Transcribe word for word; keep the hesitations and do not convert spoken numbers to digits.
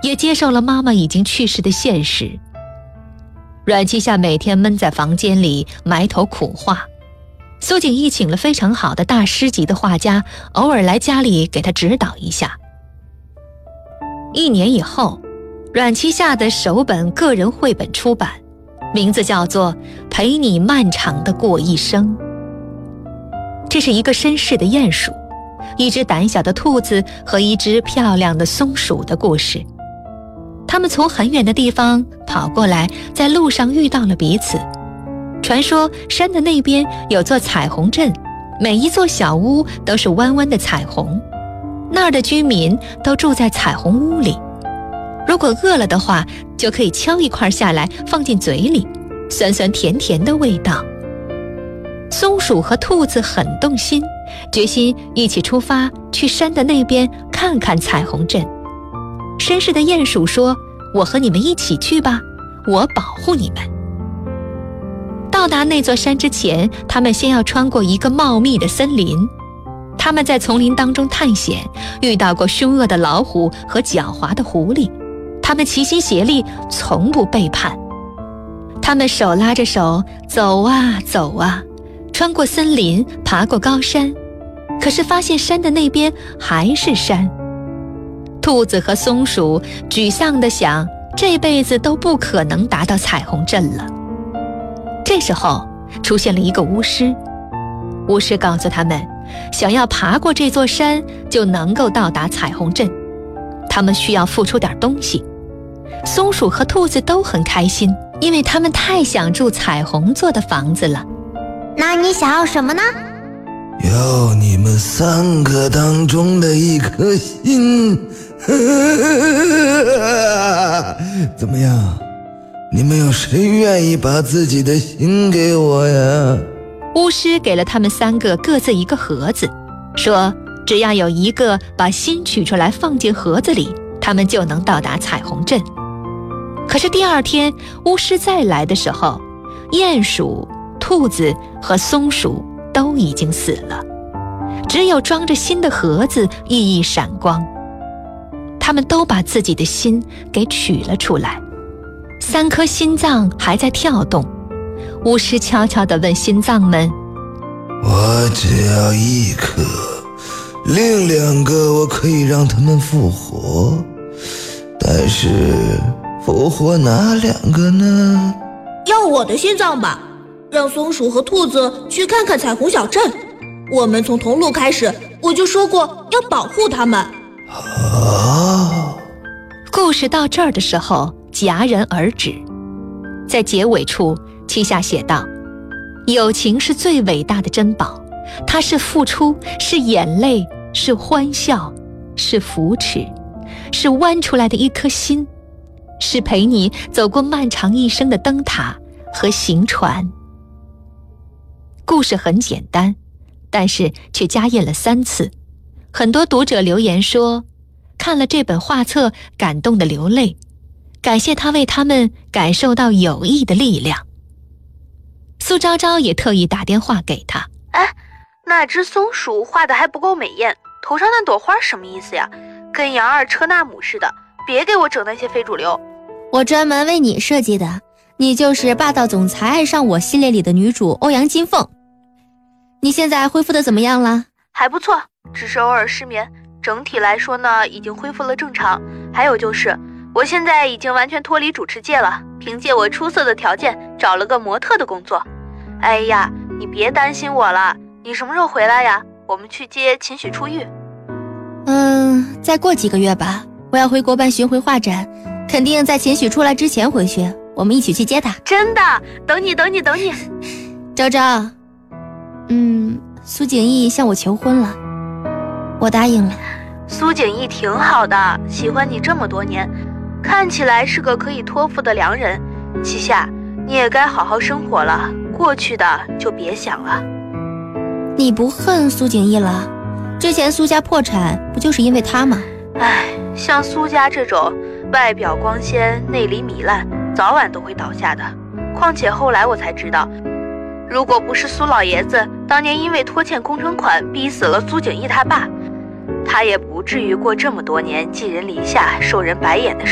也接受了妈妈已经去世的现实。阮七夏每天闷在房间里埋头苦画，苏景义请了非常好的大师级的画家，偶尔来家里给他指导一下。一年以后，阮七夏的首本个人绘本出版，名字叫做《陪你漫长的过一生》。这是一个绅士的鼹鼠，一只胆小的兔子和一只漂亮的松鼠的故事。他们从很远的地方跑过来，在路上遇到了彼此。传说山的那边有座彩虹镇，每一座小屋都是弯弯的彩虹，那儿的居民都住在彩虹屋里。如果饿了的话，就可以敲一块下来放进嘴里，酸酸甜甜的味道。松鼠和兔子很动心，决心一起出发去山的那边看看彩虹镇。绅士的鼹鼠说：我和你们一起去吧，我保护你们。到达那座山之前，他们先要穿过一个茂密的森林。他们在丛林当中探险，遇到过凶恶的老虎和狡猾的狐狸，他们齐心协力，从不背叛。他们手拉着手走啊走啊，穿过森林，爬过高山，可是发现山的那边还是山。兔子和松鼠沮丧地想，这辈子都不可能达到彩虹镇了。这时候出现了一个巫师，巫师告诉他们，想要爬过这座山就能够到达彩虹镇，他们需要付出点东西。松鼠和兔子都很开心，因为他们太想住彩虹做的房子了。 那你想要什么呢？ 要你们三个当中的一颗心。怎么样，你们有谁愿意把自己的心给我呀？ 巫师给了他们三个各自一个盒子，说只要有一个把心取出来放进盒子里，他们就能到达彩虹镇。可是第二天巫师再来的时候，鼹鼠、兔子和松鼠都已经死了，只有装着心的盒子熠熠闪光。他们都把自己的心给取了出来，三颗心脏还在跳动。巫师悄悄地问心脏们： 我只要一颗，另两个我可以让他们复活，但是复活哪两个呢？ 要我的心脏吧，让松鼠和兔子去看看彩虹小镇。我们从同路开始，我就说过要保护他们。 哦， 故事到这儿的时候戛然而止。在结尾处，七夏写道：友情是最伟大的珍宝，它是付出，是眼泪，是欢笑，是扶持，是弯出来的一颗心，是陪你走过漫长一生的灯塔和行船。故事很简单，但是却加印了三次。很多读者留言说，看了这本画册感动得流泪，感谢他为他们感受到友谊的力量。苏昭昭也特意打电话给他。 哎，那只松鼠画得还不够美艳，头上那朵花什么意思呀？跟杨二车纳姆似的，别给我整那些非主流。 我专门为你设计的，你就是霸道总裁爱上我系列里的女主欧阳金凤。你现在恢复的怎么样了？ 还不错，只是偶尔失眠，整体来说呢，已经恢复了正常。还有就是，我现在已经完全脱离主持界了，凭借我出色的条件，找了个模特的工作。哎呀，你别担心我了，你什么时候回来呀？我们去接秦许出狱。 嗯，再过几个月吧，我要回国办巡回画展，肯定在秦许出来之前回去，我们一起去接他。 真的，等你等你等你。 昭昭，嗯，苏景逸向我求婚了，我答应了。 苏景逸挺好的，喜欢你这么多年，看起来是个可以托付的良人。七夏，你也该好好生活了，过去的就别想了。 你不恨苏景逸了？之前苏家破产不就是因为他吗？ 唉，像苏家这种外表光鲜内里糜烂，早晚都会倒下的。况且后来我才知道，如果不是苏老爷子当年因为拖欠工程款逼死了苏景逸他爸，他也不至于过这么多年寄人篱下受人白眼的